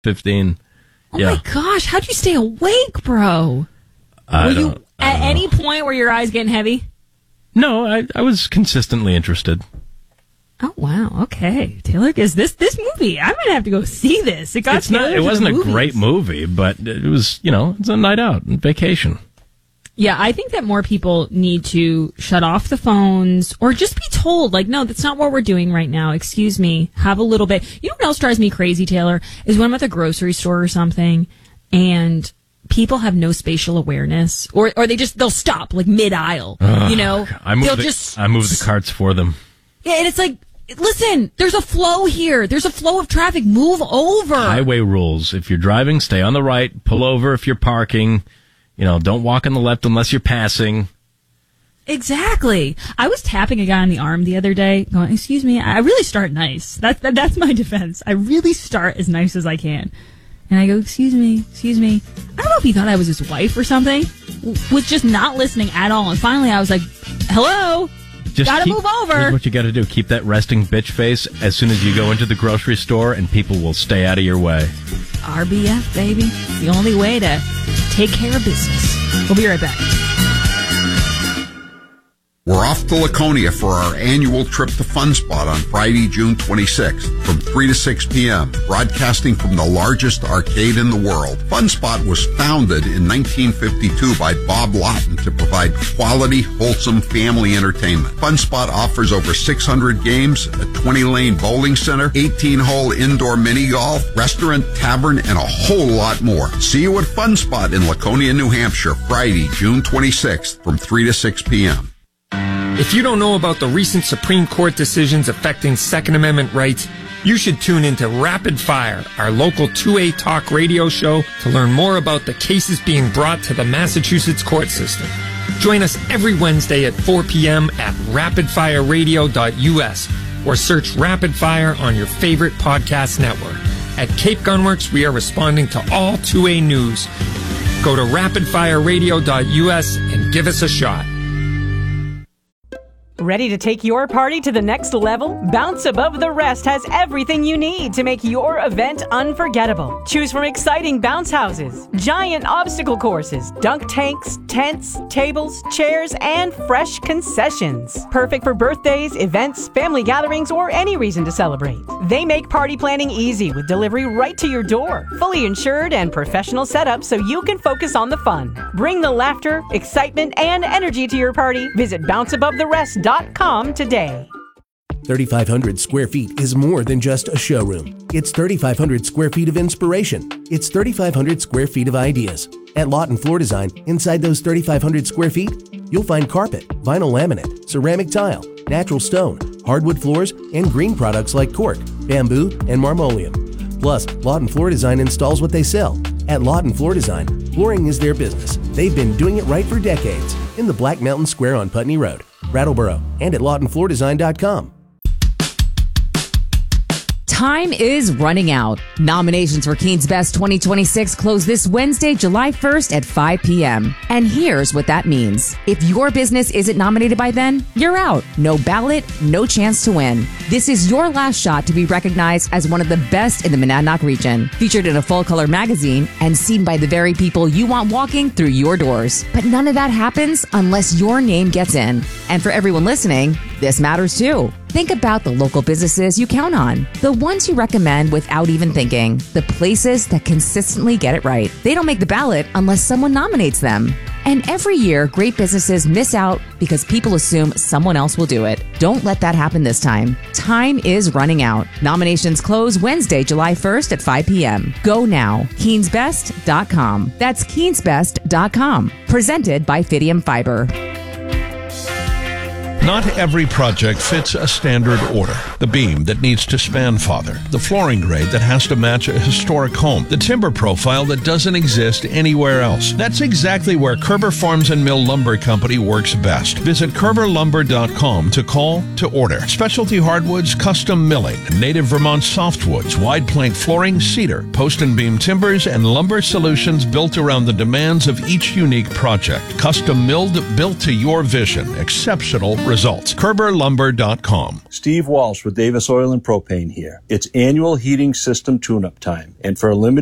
15. Oh my gosh, how'd you stay awake, bro? At any point were your eyes getting heavy? No, I was consistently interested. Oh wow, okay. Taylor, is this movie? I'm gonna have to go see this. It wasn't a great movie, but it was, it's a night out, vacation. Yeah, I think that more people need to shut off the phones or just be told, no, that's not what we're doing right now. Excuse me. Have a little bit. You know what else drives me crazy, Taylor? Is when I'm at the grocery store or something and people have no spatial awareness or they'll stop mid-aisle, I move the carts for them. Yeah, and it's listen, there's a flow here. There's a flow of traffic. Move over. Highway rules. If you're driving, stay on the right. Pull over if you're parking. Don't walk on the left unless you're passing. Exactly. I was tapping a guy on the arm the other day going, excuse me, I really start nice. That's my defense. I really start as nice as I can. And I go, excuse me. I don't know if he thought I was his wife or something. Was just not listening at all. And finally I was like, hello? Gotta move over. Here's what you gotta do. Keep that resting bitch face as soon as you go into the grocery store and people will stay out of your way. RBF, baby. It's the only way to take care of business. We'll be right back. We're off to Laconia for our annual trip to Fun Spot on Friday, June 26th from 3 to 6 p.m., broadcasting from the largest arcade in the world. Fun Spot was founded in 1952 by Bob Lawton to provide quality, wholesome family entertainment. Fun Spot offers over 600 games, a 20-lane bowling center, 18-hole indoor mini golf, restaurant, tavern, and a whole lot more. See you at Fun Spot in Laconia, New Hampshire, Friday, June 26th from 3 to 6 p.m. If you don't know about the recent Supreme Court decisions affecting Second Amendment rights, you should tune into Rapid Fire, our local 2A talk radio show, to learn more about the cases being brought to the Massachusetts court system. Join us every Wednesday at 4 p.m. at rapidfireradio.us or search Rapid Fire on your favorite podcast network. At Cape Gunworks, we are responding to all 2A news. Go to rapidfireradio.us and give us a shot. Ready to take your party to the next level? Bounce Above the Rest has everything you need to make your event unforgettable. Choose from exciting bounce houses, giant obstacle courses, dunk tanks, tents, tables, chairs, and fresh concessions. Perfect for birthdays, events, family gatherings, or any reason to celebrate. They make party planning easy with delivery right to your door. Fully insured and professional setup so you can focus on the fun. Bring the laughter, excitement, and energy to your party. Visit bounceabove.therest.com today. 3,500 square feet is more than just a showroom. It's 3,500 square feet of inspiration. It's 3,500 square feet of ideas. At Lawton Floor Design, inside those 3,500 square feet, you'll find carpet, vinyl laminate, ceramic tile, natural stone, hardwood floors, and green products like cork, bamboo, and marmoleum. Plus, Lawton Floor Design installs what they sell. At Lawton Floor Design, flooring is their business. They've been doing it right for decades. In the Black Mountain Square on Putney Road, Brattleboro, and at LawtonFloorDesign.com. Time is running out. Nominations for Keene's Best 2026 close this Wednesday, July 1st at 5 p.m. And here's what that means. If your business isn't nominated by then, you're out. No ballot, no chance to win. This is your last shot to be recognized as one of the best in the Monadnock region. Featured in a full-color magazine and seen by the very people you want walking through your doors. But none of that happens unless your name gets in. And for everyone listening, this matters too. Think about the local businesses you count on, the ones you recommend without even thinking, the places that consistently get it right. They don't make the ballot unless someone nominates them. And every year, great businesses miss out because people assume someone else will do it. Don't let that happen this time. Time is running out. Nominations close Wednesday, July 1st at 5 p.m. Go now. KeenesBest.com. That's KeenesBest.com. Presented by Fidium Fiber. Not every project fits a standard order. The beam that needs to span farther, the flooring grade that has to match a historic home, the timber profile that doesn't exist anywhere else. That's exactly where Kerber Farms and Mill Lumber Company works best. Visit KerberLumber.com to call to order. Specialty hardwoods, custom milling, native Vermont softwoods, wide plank flooring, cedar, post and beam timbers, and lumber solutions built around the demands of each unique project. Custom milled, built to your vision. Exceptional results. KerberLumber.com. Steve Walsh with Davis Oil and Propane here. It's annual heating system tune-up time, and for a limited